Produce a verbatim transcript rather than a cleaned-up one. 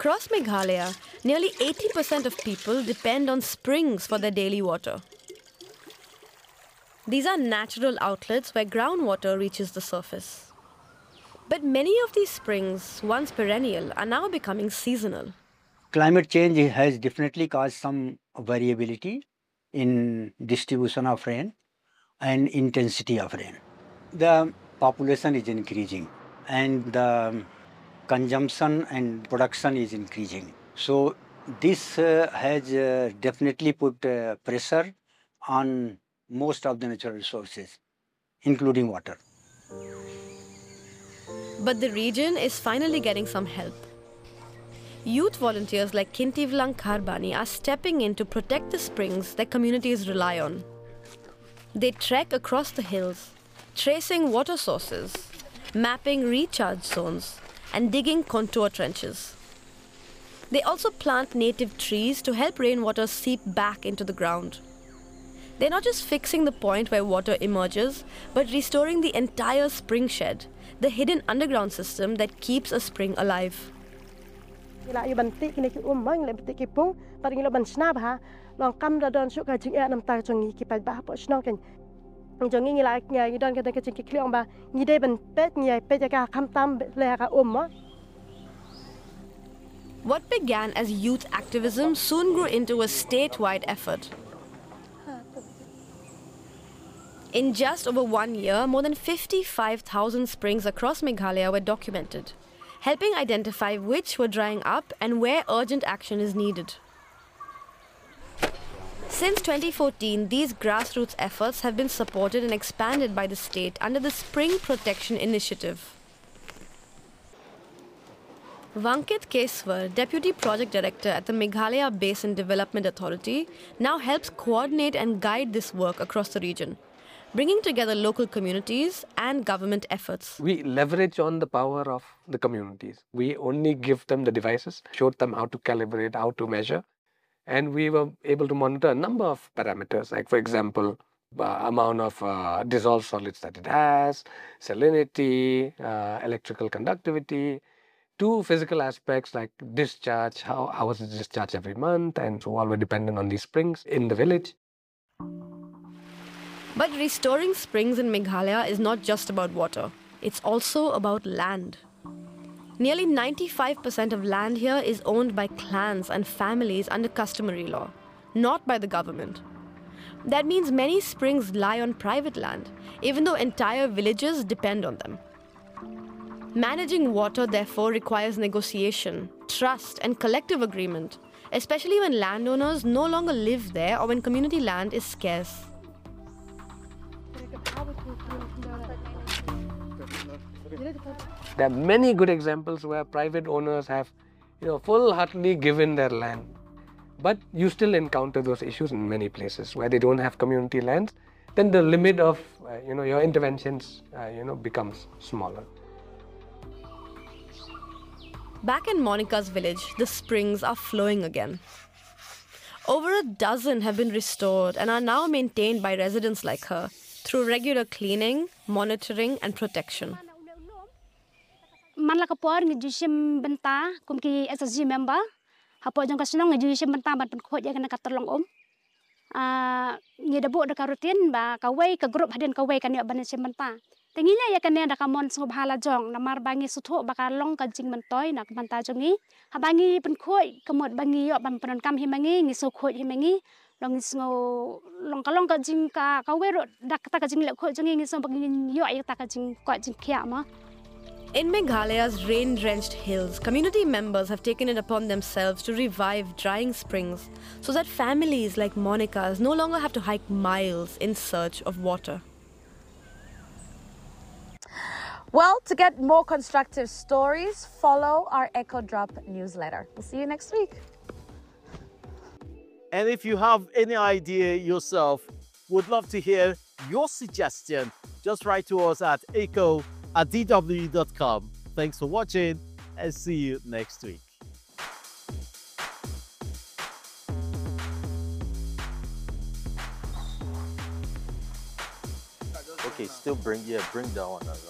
Across Meghalaya, nearly eighty percent of people depend on springs for their daily water. These are natural outlets where groundwater reaches the surface. But many of these springs, once perennial, are now becoming seasonal. Climate change has definitely caused some variability in distribution of rain and intensity of rain. The population is increasing and the consumption and production is increasing. So this uh, has uh, definitely put uh, pressure on most of the natural resources, including water. But the region is finally getting some help. Youth volunteers like Kintivlang Kharbani are stepping in to protect the springs that communities rely on. They trek across the hills, tracing water sources, mapping recharge zones, and digging contour trenches. They also plant native trees to help rainwater seep back into the ground. They're not just fixing the point where water emerges, but restoring the entire spring shed, the hidden underground system that keeps a spring alive. What began as youth activism soon grew into a statewide effort. In just over one year, more than fifty-five thousand springs across Meghalaya were documented, helping identify which were drying up and where urgent action is needed. Since twenty fourteen, these grassroots efforts have been supported and expanded by the state under the Spring Protection Initiative. Vankit Keswar, Deputy Project Director at the Meghalaya Basin Development Authority, now helps coordinate and guide this work across the region, bringing together local communities and government efforts. We leverage on the power of the communities. We only give them the devices, showed them how to calibrate, how to measure. And we were able to monitor a number of parameters, like, for example, uh, amount of uh, dissolved solids that it has, salinity, uh, electrical conductivity, two physical aspects like discharge, how, how was it discharged every month, and so all were dependent on these springs in the village. But restoring springs in Meghalaya is not just about water. It's also about land. Nearly ninety-five percent of land here is owned by clans and families under customary law, not by the government. That means many springs lie on private land, even though entire villages depend on them. Managing water, therefore, requires negotiation, trust, and collective agreement, especially when landowners no longer live there or when community land is scarce. There are many good examples where private owners have, you know, full-heartedly given their land. But you still encounter those issues in many places where they don't have community lands. Then the limit of, uh, you know, your interventions, uh, you know, becomes smaller. Back in Monica's village, the springs are flowing again. Over a dozen have been restored and are now maintained by residents like her through regular cleaning, monitoring, and protection. Man la kapor ngejusim benta kumki S S G member hapo jong kasenong ngejusim benta ban penkhot ya kena katolong om a ngi debuk da karutin ba kawai ka grup haden kawai kan ya ban sim benta tengila ya kan da kamon sung bhala jong namar bangi sutho baka long ka jing mentoy nak banta jongi habangi penkhot kemot bangi yo ban penon kam himangi ngi so khot himangi long ngo long ka long ka jing ka kawai ro dak ta ka jing le khot jongi ngi so bangi yo ya ta ka jing ko jing khia ma. In Meghalaya's rain-drenched hills, community members have taken it upon themselves to revive drying springs so that families like Monica's no longer have to hike miles in search of water. Well, to get more constructive stories, follow our Echo Drop newsletter. We'll see you next week. And if you have any idea yourself, would love to hear your suggestion, just write to us at echo at d w dot com. Thanks for watching and see you next week. Okay, still bring, yeah, bring that one.